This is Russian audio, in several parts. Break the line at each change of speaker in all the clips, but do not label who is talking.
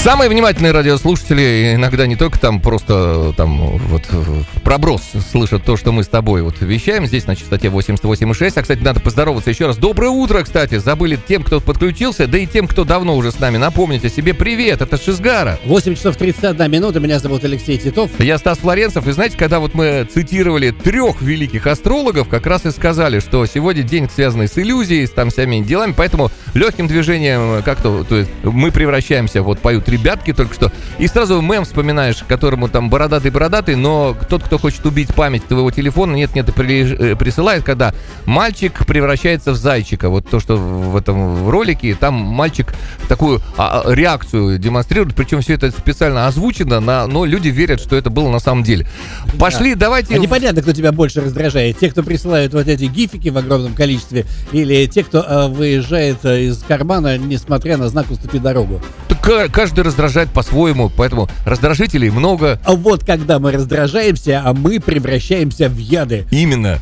Самые внимательные радиослушатели иногда не только там просто там вот проброс слышат то, что мы с тобой вот вещаем здесь на частоте 88,6. А, кстати, надо поздороваться еще раз. Доброе утро, кстати. Забыли тем, кто подключился, да и тем, кто давно уже с нами. Напомните себе привет, это Шизгара.
8 часов 31 минута. Меня зовут Алексей Титов.
Я Стас Флоренцев. И знаете, когда вот мы цитировали 3 великих астрологов, как раз и сказали, что сегодня день, связанный с иллюзией, с там всеми делами, поэтому легким движением как-то то есть, мы превращаемся, вот поют ребятки только что, и сразу мем вспоминаешь, которому там бородатый, но тот, кто хочет убить память твоего телефона, нет, присылает, когда мальчик превращается в зайчика. Вот то, что в этом ролике, там мальчик такую реакцию демонстрирует, причем все это специально озвучено, но люди верят, что это было на самом деле. Пошли, давайте...
А непонятно, кто тебя больше раздражает. Те, кто присылают вот эти гифики в огромном количестве, или те, кто выезжает из кармана, несмотря на знак «Уступи дорогу».
Каждый раздражает по-своему, поэтому раздражителей много.
А вот когда мы раздражаемся, мы превращаемся в яды.
Именно.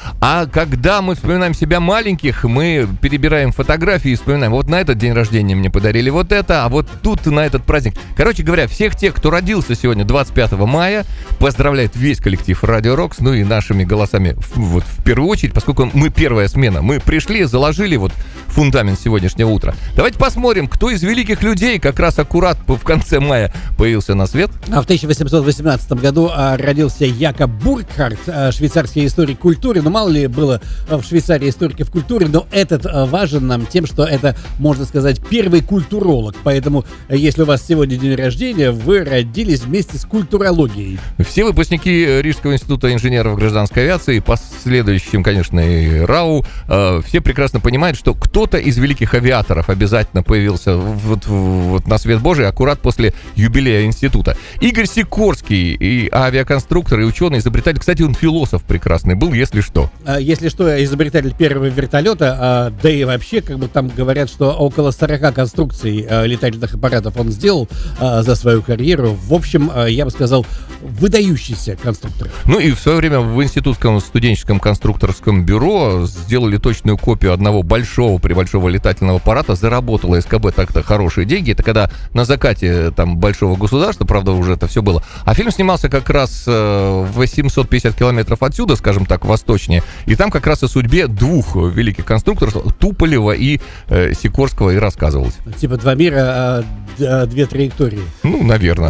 А когда мы вспоминаем себя маленьких, мы перебираем фотографии и вспоминаем, вот на этот день рождения мне подарили вот это, а вот тут на этот праздник. Короче говоря, всех тех, кто родился сегодня 25 мая, поздравляет весь коллектив Радио Рокс, ну и нашими голосами вот в первую очередь, поскольку мы первая смена. Мы пришли, заложили вот фундамент сегодняшнего утра. Давайте посмотрим, кто из великих людей как раз аккурат в конце мая появился на свет.
В 1818 году родился Якоб Буркхарт, швейцарский историк культуры. Мало ли было в Швейцарии историков культуры, но этот важен нам тем, что это, можно сказать, первый культуролог. Поэтому, если у вас сегодня день рождения, вы родились вместе с культурологией.
Все выпускники Рижского института инженеров гражданской авиации, последующим, конечно, и РАУ, все прекрасно понимают, что кто-то из великих авиаторов обязательно появился вот на свет Божий аккурат после юбилея института. Игорь Сикорский, и авиаконструктор, и ученый, изобретатель. Кстати, он философ прекрасный был, если что.
Если что, изобретатель первого вертолета, да и вообще, как бы там говорят, что около 40 конструкций летательных аппаратов он сделал за свою карьеру. В общем, я бы сказал, выдающийся конструктор.
Ну и в свое время в Институтском студенческом конструкторском бюро сделали точную копию одного большого летательного аппарата. Заработала СКБ так-то хорошие деньги. Это когда на закате там большого государства, правда, уже это все было. А фильм снимался как раз 850 километров отсюда, скажем так, восточнее. И там как раз о судьбе 2 великих конструкторов, Туполева и Сикорского, и рассказывалось.
Типа 2 мира, 2 траектории.
Ну, наверное.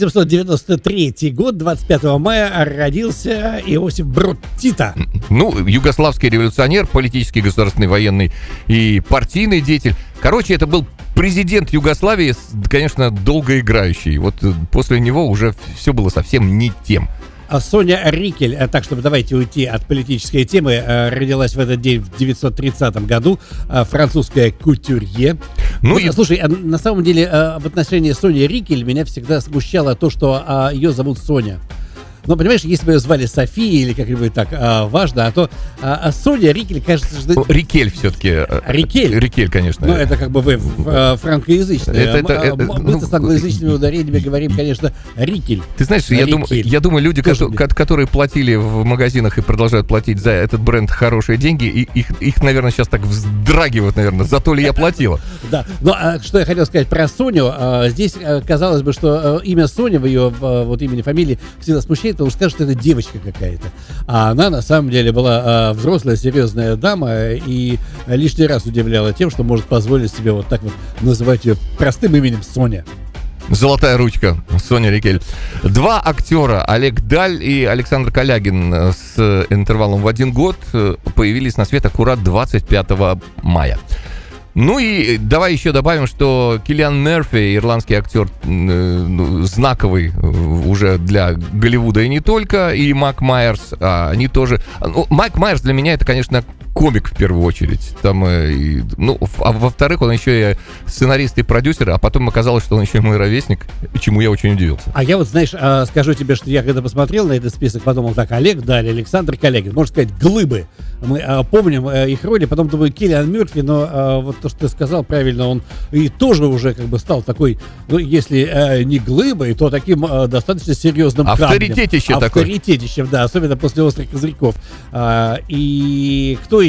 1893 год, 25 мая, родился Иосиф Брод Тита.
Ну, югославский революционер, политический, государственный, военный и партийный деятель. Короче, это был президент Югославии, конечно, долгоиграющий. Вот после него уже все было совсем не тем.
Соня Рикель, так, чтобы давайте уйти от политической темы, родилась в этот день в 1930 году, французская кутюрье. Слушай, на самом деле в отношении Сони Рикель меня всегда смущало то, что ее зовут Соня. Но, понимаешь, если бы ее звали София или как-нибудь так, важно, а то Соня Рикель, кажется, что...
Рикель все-таки.
Рикель?
Рикель, конечно.
Ну, это как бы вы франкоязычные. Мы-то с англоязычными ударениями говорим, конечно, Рикель.
Ты знаешь, я думаю, люди, которые платили в магазинах и продолжают платить за этот бренд хорошие деньги, их, наверное, сейчас так вздрагивают, наверное, за то ли я платила.
Да, но что я хотел сказать про Соню. Здесь казалось бы, что имя Соня в ее вот имени, фамилии всегда смущает, потому что скажут, что это девочка какая-то. А она на самом деле была взрослая, серьезная дама и лишний раз удивляла тем, что может позволить себе вот так вот называть ее простым именем Соня.
Золотая ручка, Соня Рикель. 2 актера, Олег Даль и Александр Калягин, с интервалом в 1 год появились на свет аккурат 25 мая. Ну и давай еще добавим, что Киллиан Мерфи, ирландский актер, знаковый уже для Голливуда и не только, и Майк Майерс, они тоже... Майк Майерс для меня это, конечно, комик в первую очередь. Там, а во-вторых, он еще и сценарист и продюсер, а потом оказалось, что он еще и мой ровесник, чему я очень удивился.
А я вот, знаешь, скажу тебе, что я когда посмотрел на этот список, подумал так, Олег Даль, Александр Калягин, можно сказать, глыбы. Мы помним их роли, потом думаю, Киллиан Мерфи, но вот то, что ты сказал правильно, он и тоже уже как бы стал такой, ну, если не глыбой, то таким достаточно серьезным камнем.
Авторитетище такой.
Авторитетищем, да, особенно после «Острых козырьков». И кто еще?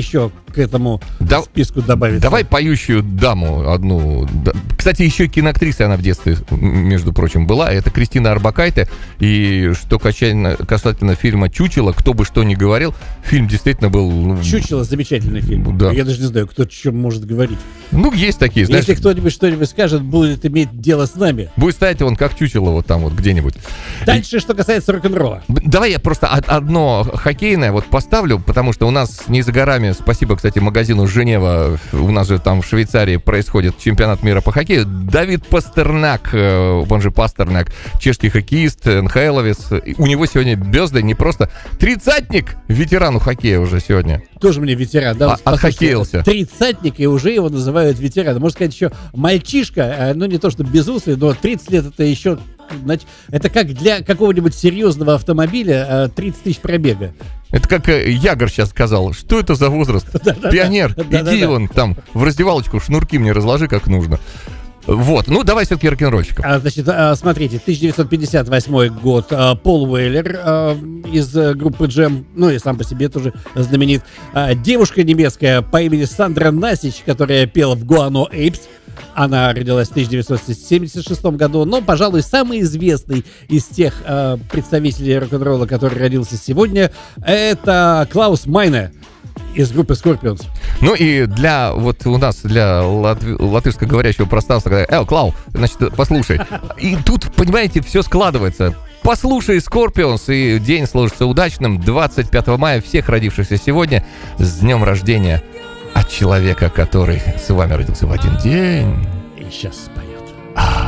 к этому списку добавить.
Давай поющую даму одну. Кстати, еще киноактриса она в детстве, между прочим, была. Это Кристина Орбакайте. И что касательно фильма «Чучело», кто бы что ни говорил, фильм действительно был...
«Чучело» — замечательный фильм.
Да.
Я даже не знаю, кто о чем может говорить.
Ну, есть такие, знаешь...
Если кто-нибудь что-нибудь скажет, будет иметь дело с нами.
Будет стоять он как чучело вот там вот где-нибудь.
Дальше, что касается рок-н-ролла.
Давай я просто одно хоккейное вот поставлю, потому что у нас не за горами, спасибо, кстати, магазину «Женева», у нас же там в Швейцарии происходит чемпионат мира по хоккею. Давид Пастернак, он же Пастернак, чешский хоккеист, НХЛовец. У него сегодня бёзды, не просто тридцатник, ветерану хоккея уже сегодня.
Тоже мне ветеран, да?
Отхоккеился.
Тридцатник, и уже его называют ветераном. Можно сказать, еще мальчишка, ну не то что безусый, но 30 лет это еще... Значит, это как для какого-нибудь серьезного автомобиля 30 тысяч пробега.
Это как Ягор сейчас сказал. Что это за возраст? Пионер, иди вон там в раздевалочку, шнурки мне разложи как нужно. Вот, ну давай все-таки рок-н-ролльщиков.
Значит, смотрите, 1958 год, Пол Уэйлер из группы Джем, ну и сам по себе тоже знаменит. Девушка немецкая по имени Сандра Насич, которая пела в Guano Apes. Она родилась в 1976 году, но, пожалуй, самый известный из тех представителей рок-н-ролла, который родился сегодня, это Клаус Майне из группы Scorpions.
Ну и для вот у нас, для латышскоговорящего пространства, Клау, значит, послушай. И тут, понимаете, все складывается. Послушай Scorpions, и день сложится удачным. 25 мая всех родившихся сегодня с днем рождения от человека, который с вами родился в один день.
И сейчас споет.